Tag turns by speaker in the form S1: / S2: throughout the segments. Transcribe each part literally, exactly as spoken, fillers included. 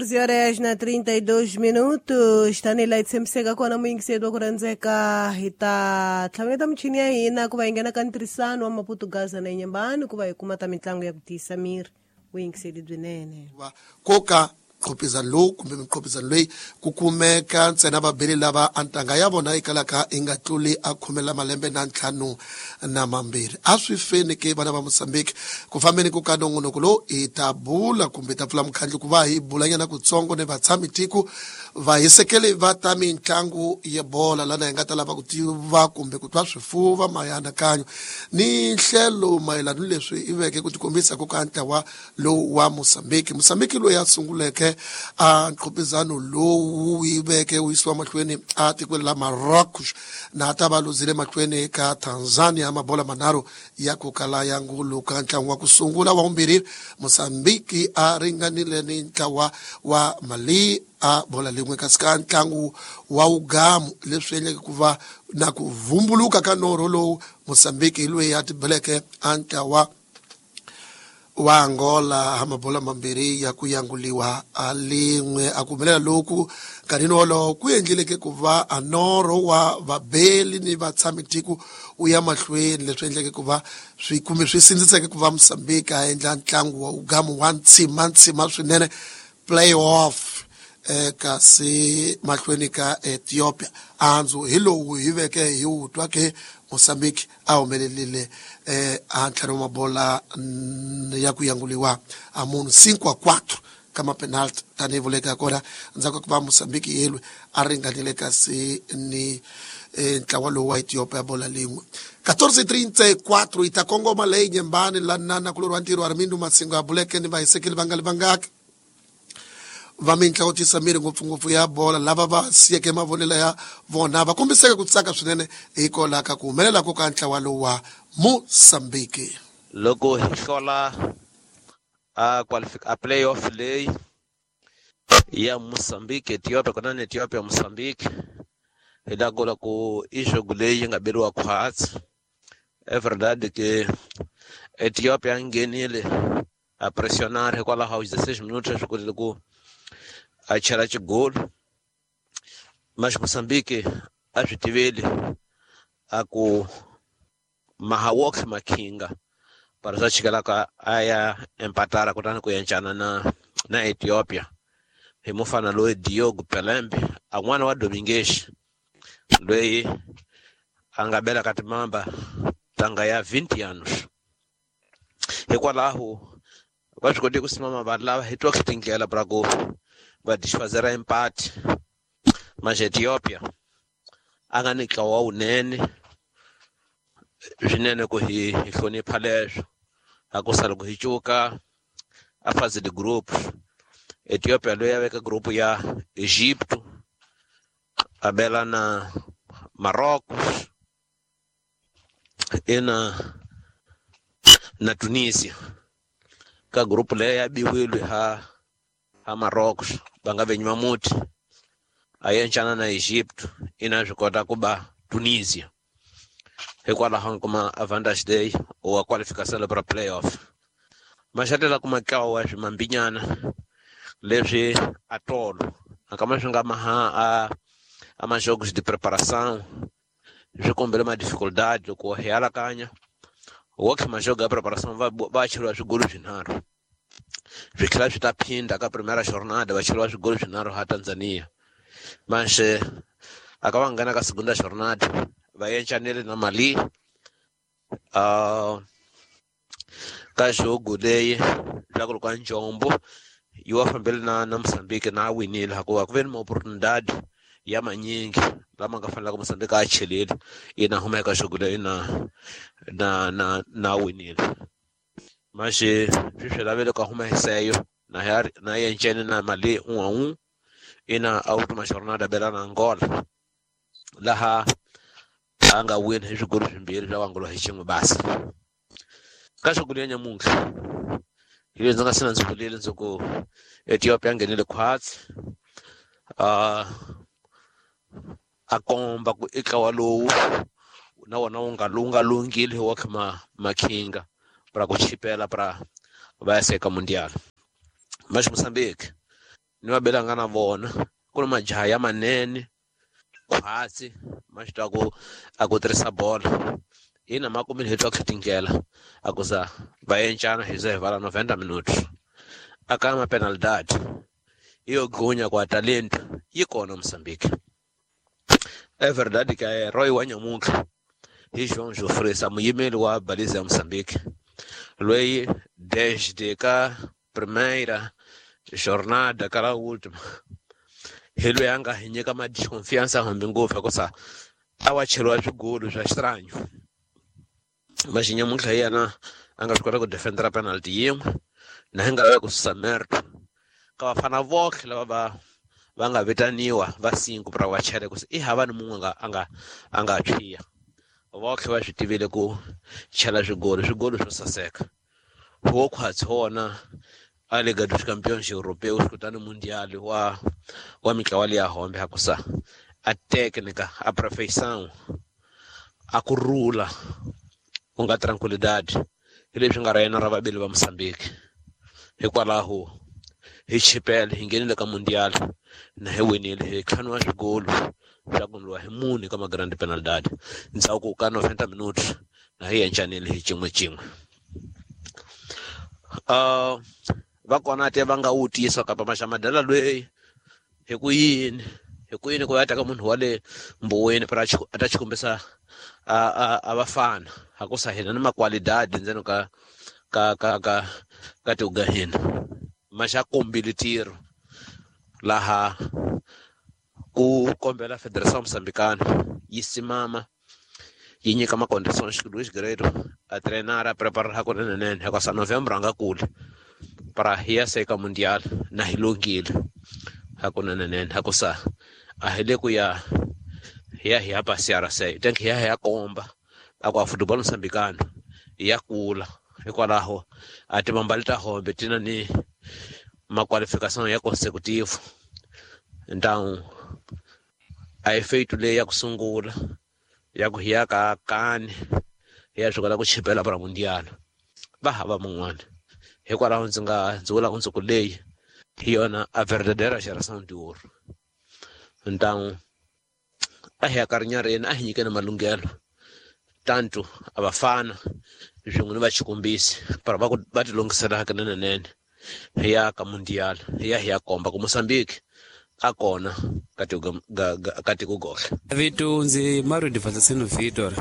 S1: horas na trinta e dois minutos tani light semseka kona mwingi sedu kuranzeka hita tlameta mchini ya ina kuwa ingena kantrisano wa maputugaza na inyambani kuwa ikumata mitlangu ya kutisa mir wingi sedu dwenene
S2: koka kopizan lo kumbe kopizan lo kukumeka ntsena babeli lava antanga ya vona ikalaka ingatluli akhumela malembe na ntlhanu na mambiri aswi fene ke bana ba Mozambique ku fambeni ku kanongono kulo itabula kumbe tafula mkhandlu kuva hi bulanyana kutsongo ne vatshami tiku va hisekele va tami ntlangu ya bola lana ingata lava ku tiva kumbe ku twa swifuva mayana kanyo ni nhlelo mayelana leswi iveke ku tikombisa ku kanta wa lo wa Mozambique Mozambique lo ya sunguleke a nqopizano lowu iveke uyiswa mahlweni a tikweni la Marrakesh na tabaluzile mahlweni ka Tanzania mabola manaro ya kukala yangu luka ntlangu wa kusungula wa umbiri Mozambique a ringanile ni ntlawa wa Mali a bola lingwe kasika ntlangu wa ugamu leswi endleke ku va na ku vumbuluka ka norho lowu Mozambique ilwe ya tibeleke a ntlawa wa Angola hamabola mambiri ya kuyanguliwa alingwe akumelela loku kanino lo kuendleleke kuva anoro wa vabeli ni vatshami tiku uya mahlweni leswi endleke kuva swikume swisindziseke kuva Mozambique a endla ntlangu wa ugamu wa ntsima ntsima swinene playoff eh kasi mahlweni ka Ethiopia anzu hilowu hiveke hi utwa ke Mozambique a humelelile eh antlhano mabola ya kuyanguliwa a munhu cinco a quatro kama penalty tani voleka kona ndzaka ku va Mozambique yelwe a ringanile kasi ni ntlawa lowu wa Ethiopia bola lingwe catorze trinta e quatro itakongoma leyi nyembani la nana kulorwa ntiro Armindo Matsingo ya buleke ni vahisekeli vangali vangaki va mitla u tisamiri ngopfungopfu ya bola lava va siyeke mavonelo ya vona va kombiseka ku tsaka swinene hikola ka ku humelela ko ka ntlawa lowu wa Mozambique
S3: loko hi hlola a qualific a playoff leyi ya Mozambique Ethiopia kona ni Ethiopia Mozambique hi la gola ku i jogo leyi nga beriwa khwatsi é verdade que Ethiopia ngenile a pressionar hikwalaho aos dezesseis minutos swi kotile ku a chela chigol mas Mozambique a swi tiveli a ku Mahawoks Makinga para za chikalaka aya empatara kutani ku yencana na na Ethiopia hi mufana loyi Diogo Pelembe an'wana wa Domingues loyi a nga bela ka timamba tanga ya vinte anos hikwalaho va swi koti ku simama vanhu lava hi twa tindlela para ku va disfazera empate mas Ethiopia a nga ni ntlawa wunene swinene ku hi hi hlonipha leswo a ku sala ku hi cuka a fase de group Ethiopia loyi a veka group ya Egypt a bela na Morocco ina na Tunisia ka group leyi ya biwile ha ha Morocco va nga venyi mamuti a yencana na Egypt ina swi kota ku ba Tunisia hikwalaho kuma advantage day o qualify sala para playoff mashatela kuma tlawa swimambinyana leswi a tolo akama swi nga maha a a ma jogos de preparação swi kombela ma dificuldade loko hi alakanya work ma jogo ya preparação va va chilwa swigolo swinharhu swi tlhela swi ta phinda ka primera jornada va chilwa swigolo swinharhu ha Tanzania mas akava ngana ka segunda jornada va yenchanele na Mali uh ka jogo leyi lako ka Njombo yiwa fambele na na Mozambique na winile hakuva ku veni ma oportunidade ya manyingi lama nga fanela ku Mozambique a cheleli ina huma eka jogo leyi na na na na winile mas swi swi lavele ka huma hiseyo na ya na yenchene na Mali un a un ina a última jornada bela na Angola laha anga win hi swigolo swimbirhi swa Angola hi xin'we basi ka swigolo ya nyamuntlha hi ndzi nga sina ndzi vulile ndzi ku Ethiopia ngenile khwatsi uh a komba ku eka lowu na wona wu nga lunga lungile wa khama Makinga para ku chipela para va ya seka mundial mas Mozambique ni wabela ngana vona kuna majaha ya manene khwatsi mashita ku akutirisa bola ina makumi hetu akutingela akuza vayenchana hizo vala noventa minutos akama penalidade iyo gunya kwa talento yikona Mozambique. É verdade que é Roy Wanyamuka e João Jofresa muyimeli wa baliza ya Moçambique. Lui desde a primeira jornada kala última. Ele anga hinyeka ma desconfiança hambi ngofa kosa awachelwa swigolo swa estranho. Mas Nyamuka yana anga swi kota ku defender a penalty yin'we na hinga va ku susamerto. Ka vafana voke lava va va nga vitaniwa va cinco para wachele ku i hava ni munhu anga anga anga chiya voke va swi tivile ku chela swigolo swigolo swo saseka wo khwatsona a Liga dos Campeões Europeus kutani mundial wa wa mitlawa ya hombe hakusa a técnica a perfeição a kurula unga tranquilidade ile swi nga rena ra vabili va Moçambique hikwalaho hi chipele hi ngenile ka mundial na he winile hi khanwa swigolo swa ku lwa hi muni ka magrande penalidade ndzhaku ka noventa minutos na hi enchanile hi chimwe chimwe uh va kona te va nga utisa ka pamasha madala lweyi hi ku yini hi ku yini ku ya taka munhu wale mboweni para ata chikumbisa a a vafana hakusa hina ni makwalidade ndzeni ka ka ka ka ka tuga hina masha kombili tiro laha ku kombela Federação Moçambicana yisimama yi nyika ma condições que Luís Guerreiro a treinar a preparar ha kunene nene hakusa novembro anga kule para hiya seka mundial na hilongile hakunene nene hakusa a hele ku ya hiya hiya pasiara sei tank hiya hiya komba akwa football Moçambicano ya kula hikwalaho ati mambalita hombe tina ni ma qualificação ya consecutive então a efeito le ya kusungula ya ku hiya ka kane ya swi kota ku chipela para mundial va hava mun'wana hikwalaho ndzi nga ndzi vula unsuku leyi hi yona a verdadeira geração de ouro então a hiya karinyareni a hi nyikeni malunghelo tanto a vafana zwin'we ni vachikumbisi para va ku va ti lunghisela hakunene nene hiya ka mundial hiya hiya komba ku Moçambique a kona ka tiko ka tiko gohle
S4: Vito ndzi Mario Divatsino Vitor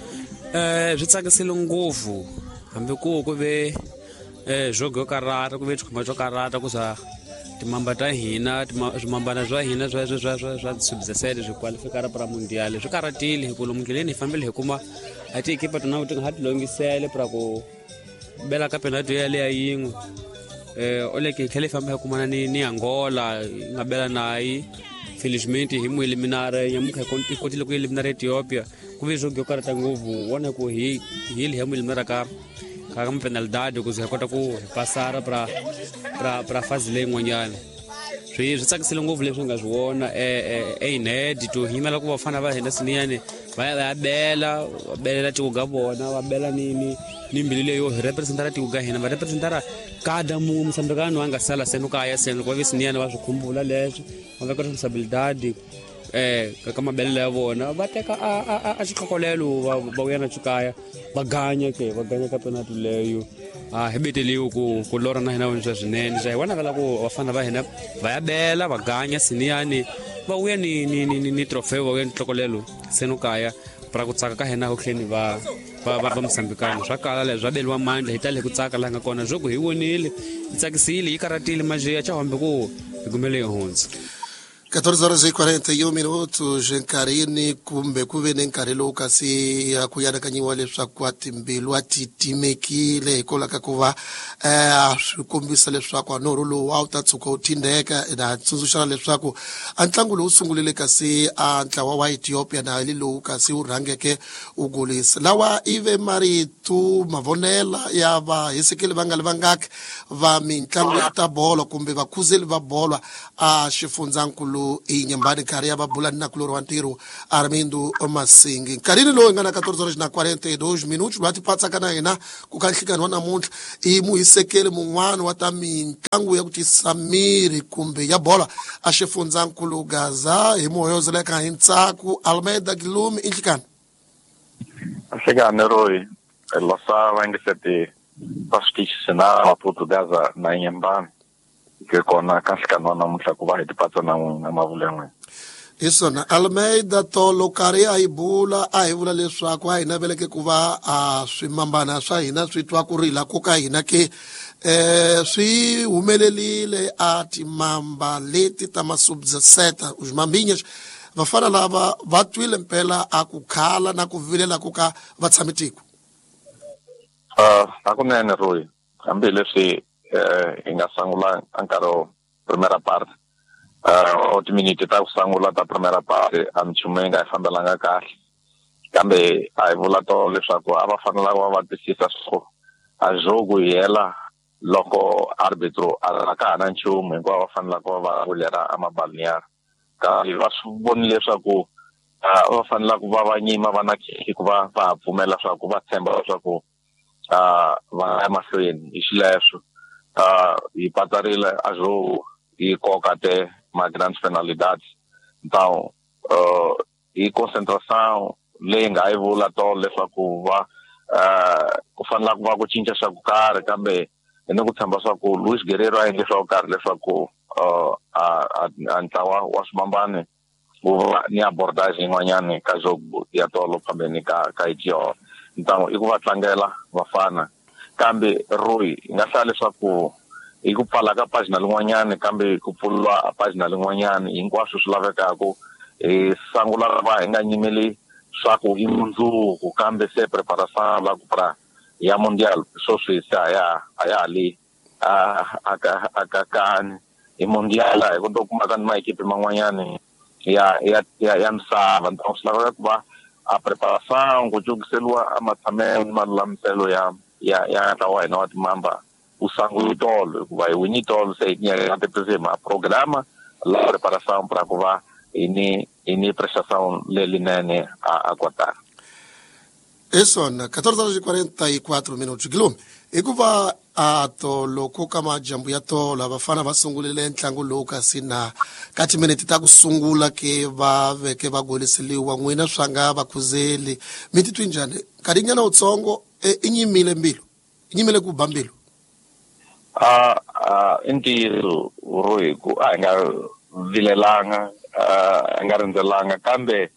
S4: eh swi tsakisile ngopfu hambi ku ku ve eh jogo karata ku ve xikhoma xo karata ku sa timamba ta hina timambana swa hina swa swa swa swa subzesele swi qualifiera para mundial swi karatile hi ku lomukileni hi fambile hi kuma a ti ekipa tona ti nga tilongisele para ku bela ka penalty ya le yin'we eh ole ke khale famba hi kumana ni ni Angola nga bela nayi felizmente hi mu eliminare Nyamuka konti kotile ku eliminare Ethiopia ku ve jogo karata ngovu wona ku hi hi le mu eliminare ka ka penalidade ku se kota ku pasara para para para fase le ngonyana swi swi tsakisile ngovu leswi nga swi vona eh eh inedito himela ku vafana va hina siniyane va ya bela bela tiko ga bona va bela ni ni ni mbilile yo representara tiko ga hina va representara kada mu Moçambicano anga sala senu ka ya senu ku visiniana va swi khumbula leswi va veka responsabilidade eh ka mabele ya vona va teka a a a xikokolelo va va uyana chikaya va ganya ke va ganya ka penalty leyo a hebeteliwe ku ku lora na hina wena swinene ja wana vela ku vafana va hina va ya bela va ganya siniyani va uya ni ni ni ni trofeo va uya ni tlokolelo senu kaya para ku tsaka ka hina ho hleni va va va Moçambicano swa kala le swa beliwa mandla hitale ku tsaka la nga kona jogo hi wonile tsakisile yi karatile maje ya cha hombe ku igumele ehonzi
S2: catorze horas e quarenta e um minutos nkarhini kumbe ku ve ni nkarhi lowu kasi ya ku yanakanyiwa leswaku a timbilu a titimekile hikola ka ku va eh swi kombisa leswaku a norho lowu a wu ta tshuka wu thindeka na tsundzuxana leswaku a ntlangu lowu sungulile kasi a ntlawa wa Ethiopia na hali lowu kasi wu rhangeke u golisa lawa ive maritu mavonela ya va hisekele va nga le vangaki va mitlangu ya ta bolo kumbe vakhuzeli va bolo a xifundzakulu nkulu inyambani kari ababula na kuloro antiro Armindo Masingi karini lo ngana catorze horas na quarenta e dois minutos lwati patsa kana ina kukanhlikana wana munhla imu isekele mun'wana wa ta mitlangu ya kuti Samiri kumbe ya bola a xifunza nkulu Gaza hi muhoyozeleka hi Ntsaku Almeida Guilherme inhlikana
S5: Chegando Roy, ela sabe ainda se te pastiçar a portuguesa na Inhambane, que com a casca não não muito vai de pato não não mavulhão.
S2: Isso na Almeida to lokare a ibula a ibula le swako a ina bele ke kuva a swimambana swa hina swi twa ku rila ku ka hina ke eh swi humelelile a timamba leti ta masub dezessete os mambinhas vafana lava va twile mpela a ku khala na ku vilela ku ka vatshamisiko
S5: Ah, akunene Roy, kambe leswi eh ingasangula ankaro primeira parte. Ah, oito minutos ta kusangula ta primeira parte amchumenga ifambelanga kahle. Kambe ai vulato leswaku ava fanela va vatisisa swo a jogo yela loko arbitro alaka na nchumu hinkwavo va fanela ku va vulera amabalniar ka va swi voni leswaku va fanela ku va va nyima va na khiki ku va va pfumela leswaku va tshemba leswaku ah va ya mahlweni hi xileswo ah hi patarile a jogo hi koka te ma grandes penalidades então uh, hi concentração leyi nga yi vula to leswaku va uh, ku fanela ku va ku cinca swa ku karhi kambe ni ku tshemba swa ku Luis Guerreiro a endle swa ku karhi leswaku uh, a ntlawa wa swimambani wu va ni abordage yin'wanyani ka jogo ya tolo kambe ni ka ka idio então i ku va tlangela vafana kambe Roy nga hlaya leswaku hi ku pfala ka pagina lin'wanyani kambe ku pfulwa pagina lin'wanyani hinkwaswo swi lavekaka hi sangula va hi nga nyimeli swa ku i mundzuku kambe se preparação la ku pra ya mundial swo swi sa ya ya ali a aka aka kan i mundial hi ku to kuma ka ma ekipe man'wanyani ya ya ya misava então swi laveka ku va a preparação ku jukiseliwa amathamelo malulamiselo ya ya ya ntlawa hina wa timamba usangu tolo ku va hi wini tolo se nyaka te presema programa la preparação para ku va ini ini prestação lelinene a a Qatar.
S2: Isso na catorze horas e quarenta e quatro minutos Guilherme hikuva a to loko kama jambu ya to la vafana va sungulile ntlangu lowu kasi na ka timinete ta ku sungula ke va veke va goliseliwa n'wina swa nga vakhuzeli mi titwi njhani karinyana utsongo i nyimile mbilu i nyimile ku bambilu
S5: Ah ah intiso Roy ku a nga vilelanga a nga rindzelanga kambe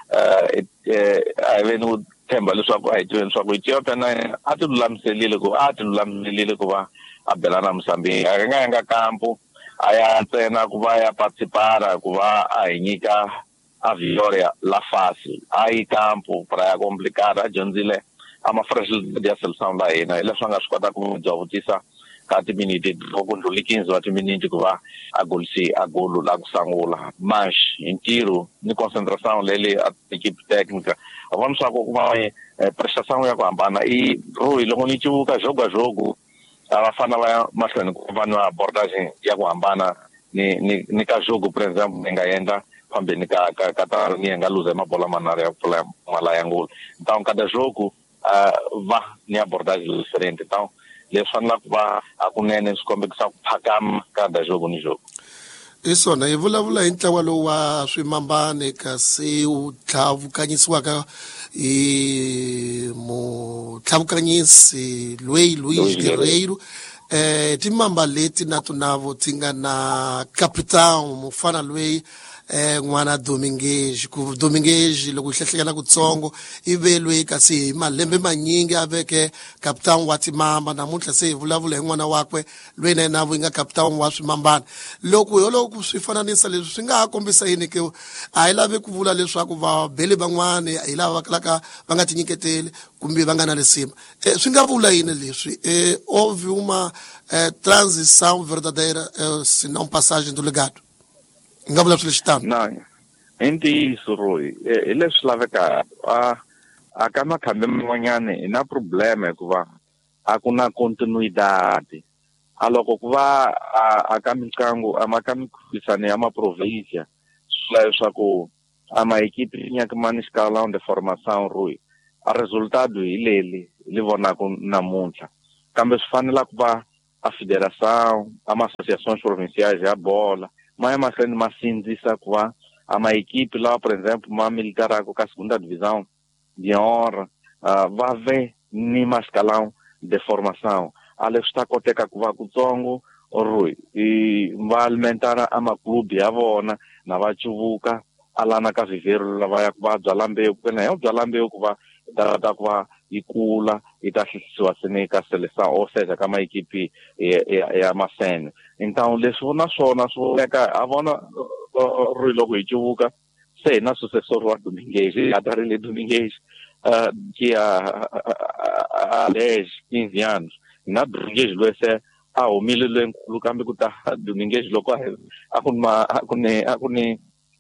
S5: eh a ve no themba leswaku a hi tweni leswaku Ethiopia na a ti lulamiselile ku a ti lulamiselile ku va a belana Mozambique a nga nga kampo a ya ntsena ku va ya participara ku va a hi nyika a Vitoria la fácil a yi kampo para ya complicada a dyondzile ama facilidade ya seleção la hina leswi nga swi kota ku jawutisa ka timiniti ku ndluli quinze wa timiniti ku va a golisi a golu la ku sangula mas intiro ni concentração lele a equipe técnica vamos só com uma prestação ya ku hambana i Roy loko ni chuka jogo a jogo a vafana va mahlweni ku va na abordagem ya ku hambana ni ni ni ka jogo por exemplo ni nga endla phambeni ka ka ka ni nga luza mabola manara ya pfula mala ya ngolo então cada jogo va ni abordagem diferente então leswi fanelaka ku va a kunene swi kombekisa ku phakama kada jogo ni jogo
S2: iswona hi vulavula hi ntlawa lowu wa swimambane kasi wu tlhavukanyisiwaka hi mutlhavukanyisi Luis Luis Guerreiro eh timamba leti na tunavo ti nga na capitão mufana loyi eh n'wana Domingues ku Domingues loko hlehlekela kutsongo ivelwe kasi malembe manyingi aveke capitão wa timamba namuntlha se vulavula hi n'wana wakwe loyi na yena inga capitão wa swimambana loko yo loko swi fananisa leswi swi nga ha kombisa yini ke a hi lavi ku vula leswaku va beli van'wana hi lava vakalaka va nga tinyiketeli kumbe va nga na lesima eh swi nga vula yini leswi eh houve uma eh, transição verdadeira eh, se não passagem do legado nga vula swilo xitano
S5: não enti isso Roy e leswi laveka a a ka makhambi man'wanyani i na problema hikuva a ku na continuidade a loko ku va a ka mitlangu a ma ka mikhulisano ya maprovincia flecha com a equipe tinha que manter escalão de formação, Rui. A resultado ele ele levou na na monta. Câmbio se faz lá com a federação, as associações provinciais e a bola, mas é mais grande uma síntese com a uma equipe lá, por exemplo, uma militar com a segunda divisão de honra, uh, vai ver numa escalão de formação. Ali está com a com o Tongo, o Rui, e vai alimentar a uma clube, a Vona, na vai chuvuca, a lá na Caviveiro, lá vai a Jalambeu, porque não é o Jalambeu que vai dar da e cula e da situação com a seleção, ou seja, com a equipe é a Macene. Então, eles vão na sua, na sua, a Vona, Rui logo e chuvuca, sei, na sucessor do Domingues, a Darele Domingues, que há dez, quinze anos, na Domingues, é ah, o milho do câmbio que está Domingues, logo, a uma, a une, a une,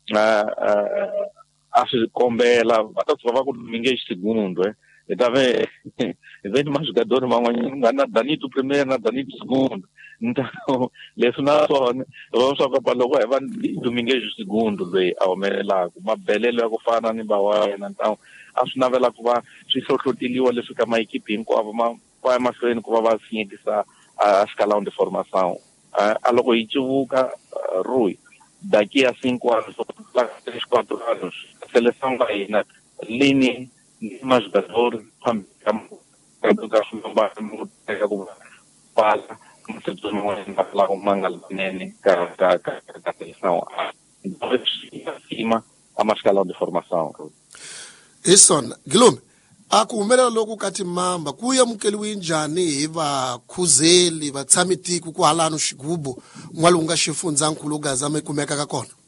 S5: a Combela, até que vai com Domingues segundo, é. E também, vem mais jogador, mas na Danito primeiro, na Danito segundo. Então, isso não é só, vamos só para logo, é Domingues segundo, ao menos lá, uma beleza que faz na Nibawa, então, acho na vela que vai, se for que o Tilio, ele fica uma equipe, em qual vai mais frente, que vai assim, a escalão de formação. A logo, e Chuvuca, Rui, daqui a cinco anos, três, quatro anos, a seleção vai na linha, mais jogador, para lá com manga nene, a seleção, acima, a uma escalão de formação.
S2: Isso, Guilherme, a kumela loku kati mamba kuya mukeliwe njani hi vakhuzeli vatsamitiko ku halano xigubu n'walunga xifundzakulu gazama ikumeka ka kona.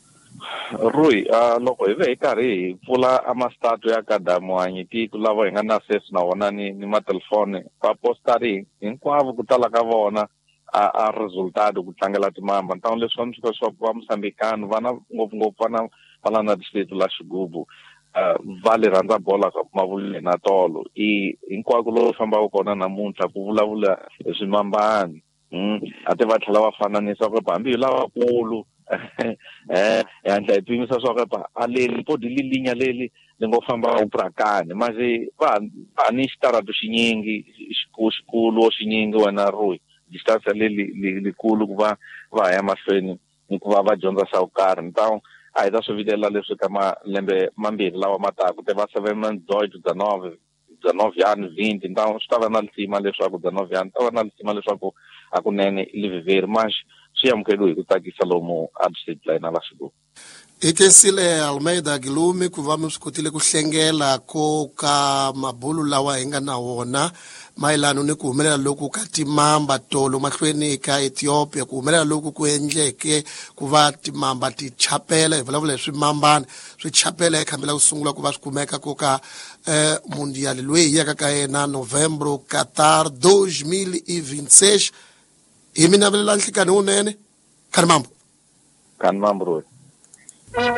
S5: Rui, uh, loko hi ve hi karhi hi pfula a mastatu ya ka damuhanyi tiko lava hi nga na access na wona ni ni matelefoni va postari hinkwavo ku tala ka vona a, a resultado ku tlangela timamba ntawu leswi va mi swi swa va Mosambikani vana ngopfungopfu vana vana na district la xigubu uh, va le rhandza bola ka mavuleni na tolo i hinkwako lowu fambaka kona namuntlha ku vulavula hi swimambani mm. ate va tlhela va fananisa ku hambi hi lavakulu eh handla hi pimisa swa ku a leli podi lilinya leli li ngo famba uprakani mase va va ni xitarato xinyingi xikulu xinyingi wena Rui distance leli likulu ku va va ya mahlweni ku va va dyondza swa ku karhi então a hi ta swi vitela leswi ka malembe mambirhi lawa mataku te va seven dezoito dezenove dezenove anos vinte então swi ta va na litsima leswaku dezenove anos ta va na litsima leswaku hakunene li viveri mas swi amukeliwe hi ku tsakisa lomu a district line na Laxigubu.
S2: Ikesile Almeida Guilherme ku va mi swi kotile ku hlengela ko ka mabulu lawa hi nga na wona mayelana ni ku humelela loku ka timamba tolo mahlweni ka Ethiopia ku humelela loku ku endleke ku va timamba ti chapela hi vulavula hi swimambana swi chapela ekhambela ku sungula ku va swi kumeka ko ka eh, mundial loyi yaka ka yena November Qatar dois mil e vinte e seis hi mi navelela nhlikani wunene khani mambo
S5: khani mambo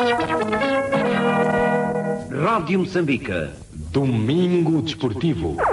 S6: Rádio Moçambique, Domingo Desportivo.